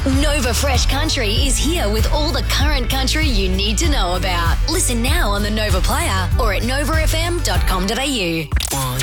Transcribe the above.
Nova Fresh Country is here with all the current country you need to know about. Listen now on the Nova Player or at novafm.com.au.